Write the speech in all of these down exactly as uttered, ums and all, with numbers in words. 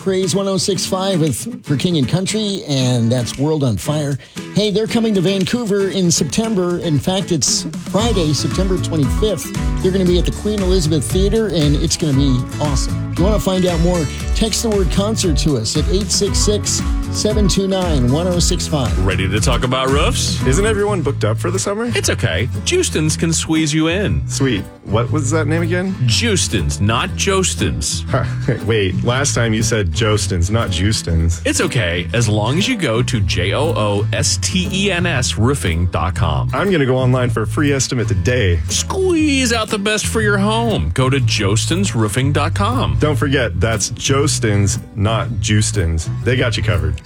Praise one oh six point five with for King and Country, and that's World on Fire. Hey, they're coming to Vancouver in September. In fact, it's Friday, September twenty-fifth. They're going to be at the Queen Elizabeth Theater, and it's going to be awesome. If you want to find out more, text the word concert to us at eight six six, seven two nine, one oh six five. Ready to talk about roofs? Isn't everyone booked up for the summer? It's okay. Justin's can squeeze you in. Sweet. What was that name again? Justin's, not Jostins. Huh. Wait, last time you said Jostins, not Justins. It's okay, as long as you go to J O O S T E N S roofing dot com. I'm going to go online for a free estimate today. Squeeze out the best for your home. Go to Jostins roofing dot com. Don't forget, that's Jostins, not Justins. They got you covered.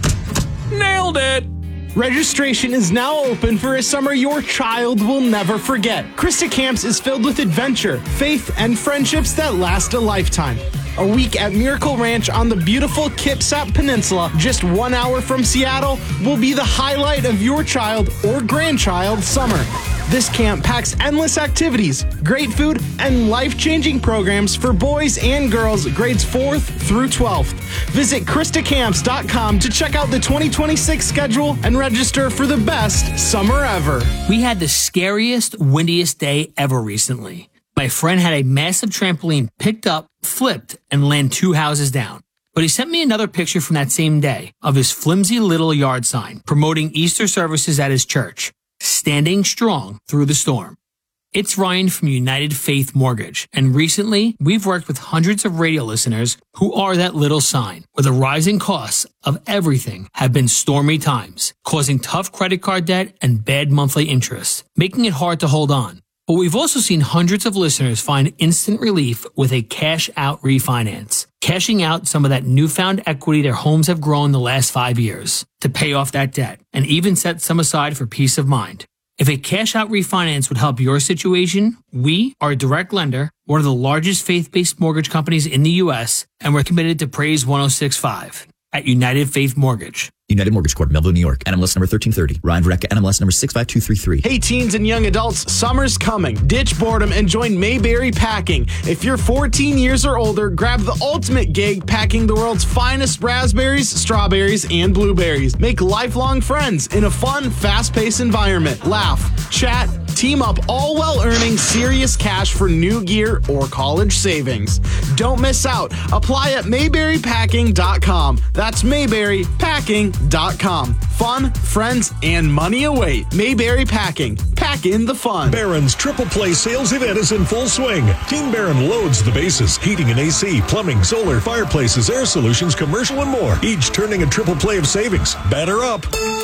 Nailed it! Registration is now open for a summer your child will never forget. Krista Camps is filled with adventure, faith, and friendships that last a lifetime. A week at Miracle Ranch on the beautiful Kitsap Peninsula, just one hour from Seattle, will be the highlight of your child or grandchild's summer. This camp packs endless activities, great food, and life-changing programs for boys and girls grades fourth through twelfth. Visit Krista Camps dot com to check out the twenty twenty-six schedule and register for the best summer ever. We had the scariest, windiest day ever recently. My friend had a massive trampoline picked up, flipped, and land two houses down. But he sent me another picture from that same day of his flimsy little yard sign promoting Easter services at his church, standing strong through the storm. It's Ryan from United Faith Mortgage, and recently we've worked with hundreds of radio listeners who are that little sign, where the rising costs of everything have been stormy times, causing tough credit card debt and bad monthly interest, making it hard to hold on. But we've also seen hundreds of listeners find instant relief with a cash-out refinance, cashing out some of that newfound equity their homes have grown the last five years to pay off that debt, and even set some aside for peace of mind. If a cash-out refinance would help your situation, we are a direct lender, one of the largest faith-based mortgage companies in the U S, and we're committed to Praise one oh six point five at United Faith Mortgage. United Mortgage Corp, Melville, New York. N M L S number thirteen thirty. Ryan Vereka, N M L S number six five two three three. Hey teens and young adults, summer's coming. Ditch boredom and join Mayberry Packing. If you're fourteen years or older, grab the ultimate gig packing the world's finest raspberries, strawberries, and blueberries. Make lifelong friends in a fun, fast-paced environment. Laugh, chat, team up, all while earning serious cash for new gear or college savings. Don't miss out. Apply at Mayberry Packing dot com. That's Mayberry Packing dot com. Fun, friends, and money await. Mayberry Packing. Pack in the fun. Barron's Triple Play sales event is in full swing. Team Barron loads the bases. Heating and A C, plumbing, solar, fireplaces, air solutions, commercial, and more. Each turning a triple play of savings. Batter up.